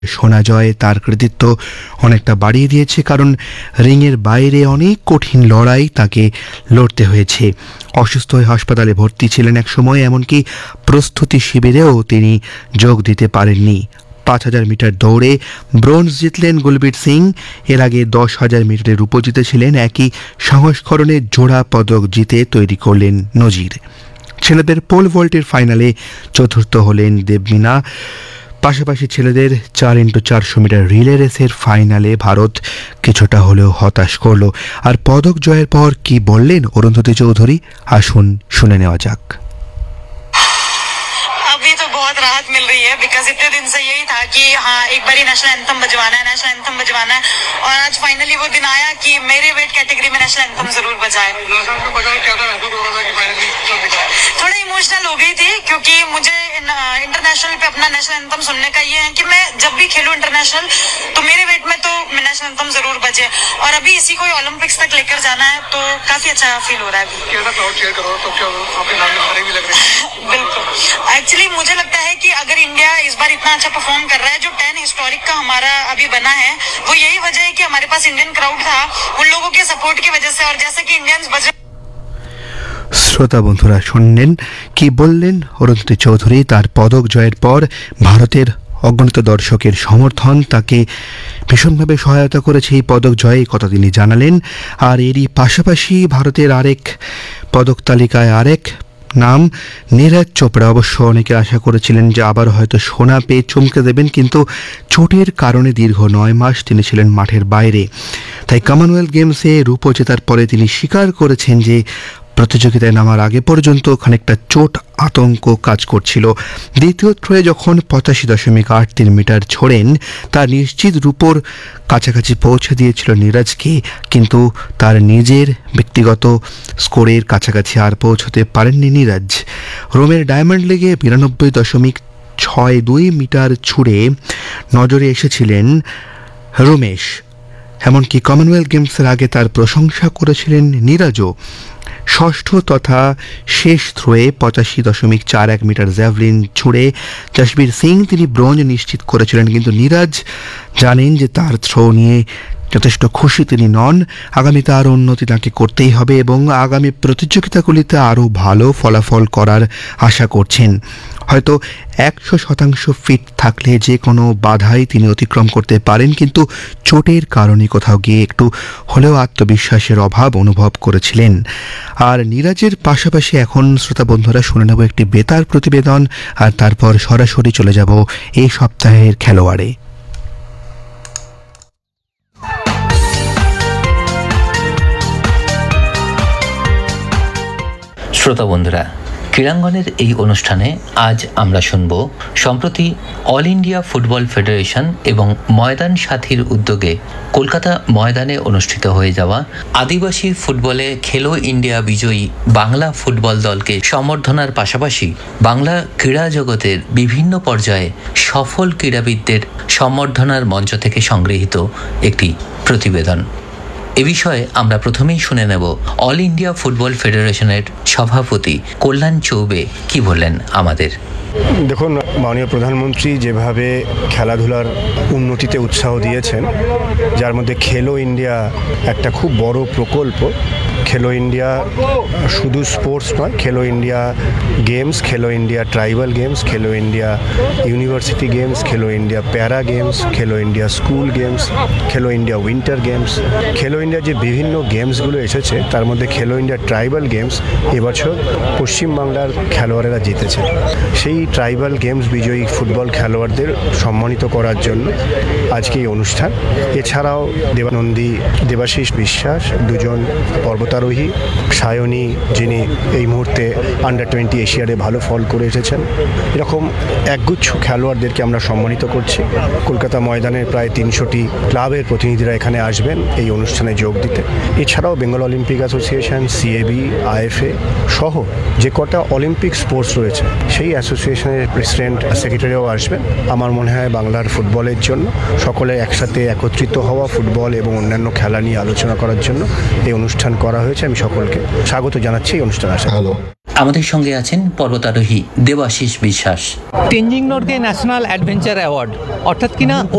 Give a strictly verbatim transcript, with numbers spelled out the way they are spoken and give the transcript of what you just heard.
সোনা জয় তার কৃতিত্ব অনেকটা বাড়িয়ে দিয়েছে, কারণ রিংয়ের বাইরে অনেক কঠিন লড়াই তাকে লড়তে হয়েছে। অসুস্থ হয়ে হাসপাতালে ভর্তি ছিলেন এক সময়, এমনকি প্রস্তুতি শিবিরেও তিনি যোগ দিতে পারেননি। পাঁচ হাজার মিটার দৌড়ে ব্রোঞ্জ জিতলেন গুলবীর সিং। এর আগে দশ হাজার মিটারে রূপো জিতেছিলেন। একই সংস্করণে জোড়া পদক জিতে তৈরি করলেন নজির। ছেলেদের পোল ভল্টের ফাইনালে চতুর্থ হলেন দেবমিনা। পাশাপাশি ছেলেদের চার ইন্টু চারশো মিটার রিলে রেসের ফাইনালে ভারত কিছুটা হলেও হতাশ করল। আর পদক জয়ের পর কি বললেন অরুন্ধতী চৌধুরী, আসুন শুনে নেওয়া যাক। अभी तो बहुत राहत मिल रही है, बिकॉज इतने दिन से यही था कि हाँ एक बार नेशनल एंथम बजवाना है, नेशनल एंथम बजवाना है, और आज फाइनली वो दिन आया कि मेरे वेट कैटेगरी में नेशनल एंथम जरूर बजाए। थोड़ा इमोशनल हो गई थी, क्योंकि मुझे इंटरनेशनल पे अपना नेशनल एंथम सुनने का ये है कि मैं जब भी खेलूं इंटरनेशनल तो मेरे वेट में तो नेशनल एंथम जरूर बजे, और अभी इसी को ओलंपिक्स तक लेकर जाना है, तो काफी अच्छा फील हो रहा है। बिल्कुल, एक्चुअली मुझे लगता है कि अगर इंडिया इस बार इतना अच्छा परफॉर्म कर रहा है, जो टेन हिस्टोरिक का हमारा अभी बना है, वो यही वजह है कि हमारे पास इंडियन क्राउड था, उन लोगों के सपोर्ट की वजह से। और जैसे कि इंडियंस बज শ্রোতা বন্ধুরা শুনলেন কি বললেন অরুন্ধতী চৌধুরী। তার পদক জয়ের পর ভারতের অগণিত দর্শকের সমর্থন তাকে ভীষণভাবে সহায়তা করেছে এই পদক জয়ে, কথা তিনি জানালেন। আর এরই পাশাপাশি ভারতের আরেক পদক তালিকায় আরেক নাম নীরজ চোপড়া। অবশ্য অনেকে আশা করেছিলেন যে আবার হয়তো সোনা পেয়ে চমকে দেবেন, কিন্তু চোটের কারণে দীর্ঘ নয় মাস তিনি ছিলেন মাঠের বাইরে। তাই কমনওয়েলথ গেমসে রূপো জেতার পরে তিনি স্বীকার করেছেন যে প্রতিযোগিতায় নামার আগে পর্যন্ত খানিকটা চোট আতঙ্ক কাজ করছিল। দ্বিতীয় থ্রোয়ে যখন পঁচাশি দশমিক আট তিন মিটার ছোড়েন, তা নিশ্চিত রূপোর কাছাকাছি পৌঁছে দিয়েছিল নীরজকে, কিন্তু তার নিজের ব্যক্তিগত স্কোরের কাছাকাছি আর পৌঁছতে পারেননি নীরজ। রোমের ডায়মন্ড লিগে বিরানব্বই দশমিক ছয় দুই মিটার ছুড়ে নজরে এসেছিলেন রমেশ। এমনকি কমনওয়েলথ গেমসের আগে তার প্রশংসা করেছিলেন নীরজও। ষষ্ঠ তথা শেষ থ্রোয়ে পঁচাশি দশমিক চার এক মিটার জ্যাভলিন ছুড়ে জসবীর সিং তিনি ব্রোঞ্জ নিশ্চিত করেছিলেন, কিন্তু নীরজ জানেন যে তার থ্রো নিয়ে যথেষ্ট খুশি তিনি নন। আগামীতে আরও উন্নতি তাকে করতেই হবে এবং আগামী প্রতিযোগিতাগুলিতে আরও ভালো ফলাফল করার আশা করছেন। হয়তো একশো শতাংশ ফিট থাকলে যে কোনো বাধাই তিনি অতিক্রম করতে পারেন, কিন্তু চোটের কারণে কোথাও গিয়ে একটু হলেও আত্মবিশ্বাসের অভাব অনুভব করেছিলেন। আর নীরজের পাশাপাশি এখন শ্রোতা বন্ধুরা শুনে নেব একটি বেতার প্রতিবেদন, আর তারপর সরাসরি চলে যাব এই সপ্তাহের খেলোয়াড়ে। শ্রোতা বন্ধুরা, ক্রীড়াঙ্গনের এই অনুষ্ঠানে আজ আমরা শুনব সম্প্রতি অল ইন্ডিয়া ফুটবল ফেডারেশন এবং ময়দান সাথীর উদ্যোগে কলকাতা ময়দানে অনুষ্ঠিত হয়ে যাওয়া আদিবাসী ফুটবলে খেলো ইন্ডিয়া বিজয়ী বাংলা ফুটবল দলকে সম্বর্ধনার পাশাপাশি বাংলা ক্রীড়া জগতের বিভিন্ন পর্যায়ে সফল ক্রীড়াবিদদের সম্বর্ধনার মঞ্চ থেকে সংগৃহীত একটি প্রতিবেদন। এ বিষয়ে আমরা প্রথমেই শুনে নেব অল ইন্ডিয়া ফুটবল ফেডারেশনের সভাপতি কল্যাণ চৌবে কি বললেন আমাদের। দেখুন, মাননীয় প্রধানমন্ত্রী যেভাবে খেলাধুলার উন্নতিতে উৎসাহ দিয়েছেন, যার মধ্যে খেলো ইন্ডিয়া একটা খুব বড় প্রকল্প। খেলো ইন্ডিয়া শুধু স্পোর্টস নয়, খেলো ইন্ডিয়া গেমস, খেলো ইন্ডিয়া ট্রাইবাল গেমস, খেলো ইন্ডিয়া ইউনিভার্সিটি গেমস, খেলো ইন্ডিয়া প্যারা গেমস, খেলো ইন্ডিয়া স্কুল গেমস, খেলো ইন্ডিয়া উইন্টার গেমস। খেলো ইন্ডিয়া যে বিভিন্ন গেমসগুলো এসেছে, তার মধ্যে খেলো ইন্ডিয়া ট্রাইবাল গেমস এবছর পশ্চিমবাংলার খেলোয়াড়েরা জিতেছে। সেই ট্রাইবাল গেমস বিজয়ী ফুটবল খেলোয়াড়দের সম্মানিত করার জন্য আজকে এই অনুষ্ঠান। এছাড়াও দেবানন্দী, দেবাশিস বিশ্বাস, দুজন পর্বতারোহী, সায়নী যিনি এই মুহূর্তে আন্ডার টোয়েন্টি এশিয়ারে ভালো ফল করে এসেছেন, এরকম একগুচ্ছ খেলোয়াড়দেরকে আমরা সম্মানিত করছি। কলকাতা ময়দানের প্রায় তিনশোটি ক্লাবের প্রতিনিধিরা এখানে আসবেন এই অনুষ্ঠানে যোগ দিতে। এছাড়াও Bengal Olympic association, CAB, IFA সহ যে কটা অলিম্পিক স্পোর্টস রয়েছে সেই অ্যাসোসিয়েশনের প্রেসিডেন্ট, সেক্রেটারিও আসবেন। আমার মনে হয় বাংলার ফুটবলের জন্য সকলে একসাথে একত্রিত হওয়া, ফুটবল এবং অন্যান্য খেলা নিয়ে আলোচনা করার জন্য এই অনুষ্ঠান করা হয়েছে। আমি সকলকে স্বাগত জানাচ্ছি এই অনুষ্ঠানে আসা। আমাদের সঙ্গে আছেন পর্বতারোহী দেবাশিস বিশ্বাস। Tenzing Norgay national adventure award অর্থাৎ কিনা